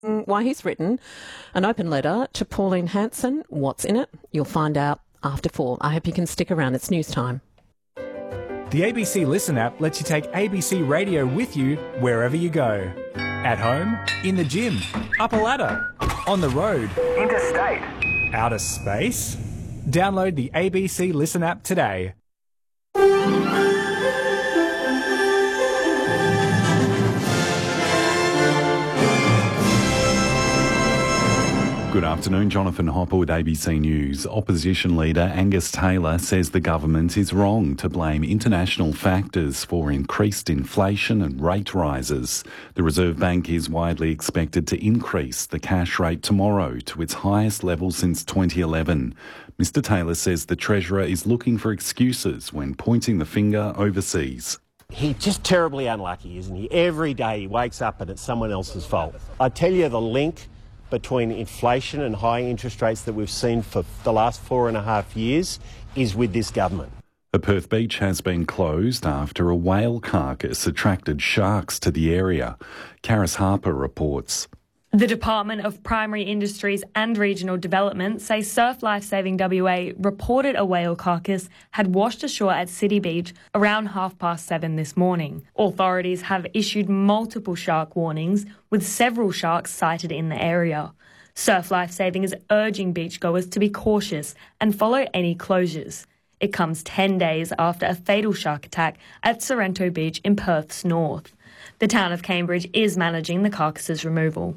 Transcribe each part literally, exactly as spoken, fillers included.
why he's written an open letter to Pauline Hanson. What's in it? You'll find out after four. I hope you can stick around. It's news time. The A B C Listen app lets you take A B C Radio with you wherever you go. At home, in the gym, up a ladder, on the road, interstate, outer space. Download the A B C Listen app today. Good afternoon, Jonathan Hopper with A B C News. Opposition leader Angus Taylor says the government is wrong to blame international factors for increased inflation and rate rises. The Reserve Bank is widely expected to increase the cash rate tomorrow to its highest level since twenty eleven. Mister Taylor says the Treasurer is looking for excuses when pointing the finger overseas. He's just terribly unlucky, isn't he? Every day he wakes up and it's someone else's fault. I tell you, the link between inflation and high interest rates that we've seen for the last four and a half years is with this government. The Perth beach has been closed after a whale carcass attracted sharks to the area. Karis Harper reports. The Department of Primary Industries and Regional Development say Surf Lifesaving W A reported a whale carcass had washed ashore at City Beach around half past seven this morning. Authorities have issued multiple shark warnings, with several sharks sighted in the area. Surf Lifesaving is urging beachgoers to be cautious and follow any closures. It comes ten days after a fatal shark attack at Sorrento Beach in Perth's north. The town of Cambridge is managing the carcass's removal.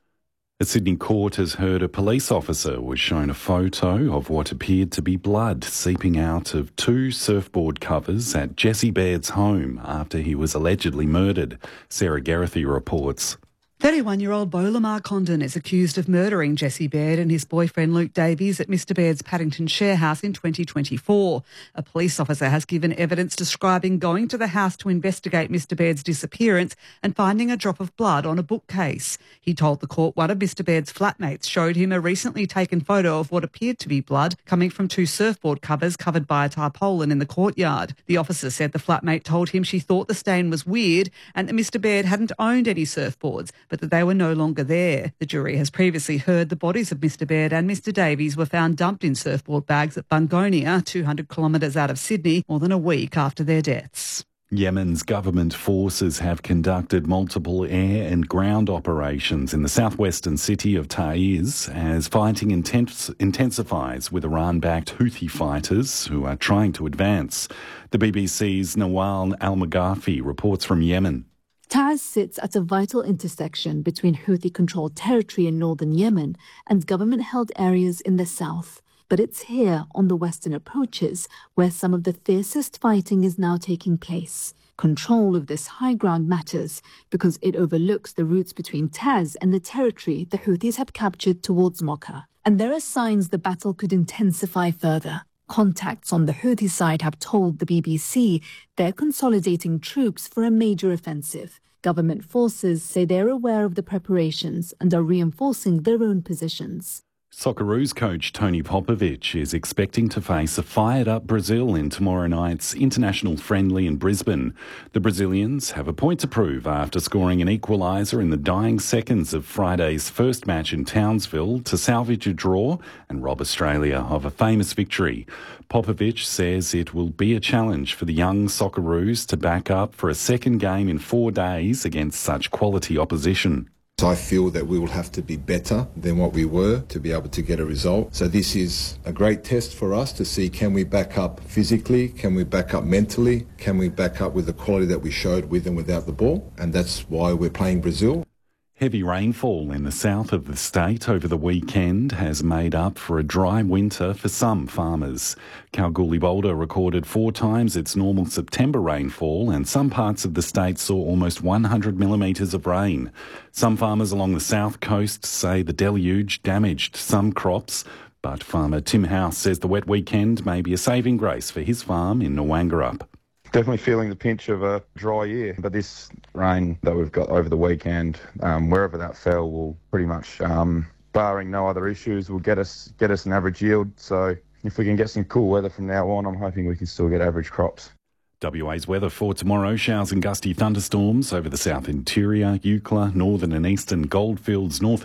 A Sydney court has heard a police officer was shown a photo of what appeared to be blood seeping out of two surfboard covers at Jesse Baird's home after he was allegedly murdered. Sarah Geraghty reports. thirty-one-year-old Beau Lamar Condon is accused of murdering Jesse Baird and his boyfriend Luke Davies at Mister Baird's Paddington share house in twenty twenty-four. A police officer has given evidence describing going to the house to investigate Mister Baird's disappearance and finding a drop of blood on a bookcase. He told the court one of Mister Baird's flatmates showed him a recently taken photo of what appeared to be blood coming from two surfboard covers covered by a tarpaulin in the courtyard. The officer said the flatmate told him she thought the stain was weird and that Mister Baird hadn't owned any surfboards, but that they were no longer there. The jury has previously heard the bodies of Mister Baird and Mister Davies were found dumped in surfboard bags at Bungonia, two hundred kilometres out of Sydney, more than a week after their deaths. Yemen's government forces have conducted multiple air and ground operations in the southwestern city of Taiz as fighting intens- intensifies with Iran-backed Houthi fighters who are trying to advance. The B B C's Nawal Al-Maghafi reports from Yemen. Taiz sits at a vital intersection between Houthi-controlled territory in northern Yemen and government-held areas in the south. But it's here, on the western approaches, where some of the fiercest fighting is now taking place. Control of this high ground matters because it overlooks the routes between Taiz and the territory the Houthis have captured towards Mocha. And there are signs the battle could intensify further. Contacts on the Houthi side have told the B B C they're consolidating troops for a major offensive. Government forces say they're aware of the preparations and are reinforcing their own positions. Socceroos coach Tony Popovic is expecting to face a fired-up Brazil in tomorrow night's international friendly in Brisbane. The Brazilians have a point to prove after scoring an equaliser in the dying seconds of Friday's first match in Townsville to salvage a draw and rob Australia of a famous victory. Popovic says it will be a challenge for the young Socceroos to back up for a second game in four days against such quality opposition. I feel that we will have to be better than what we were to be able to get a result. So this is a great test for us to see, can we back up physically, can we back up mentally, can we back up with the quality that we showed with and without the ball, and that's why we're playing Brazil. Heavy rainfall in the south of the state over the weekend has made up for a dry winter for some farmers. Kalgoorlie-Boulder recorded four times its normal September rainfall, and some parts of the state saw almost one hundred millimetres of rain. Some farmers along the south coast say the deluge damaged some crops, but farmer Tim House says the wet weekend may be a saving grace for his farm in Nwangerup. Definitely feeling the pinch of a dry year, but this rain that we've got over the weekend, um, wherever that fell, will pretty much, um, barring no other issues, will get us get us an average yield. So if we can get some cool weather from now on, I'm hoping we can still get average crops. W A's weather for tomorrow: showers and gusty thunderstorms over the south interior, Eucla, northern and eastern Goldfields, north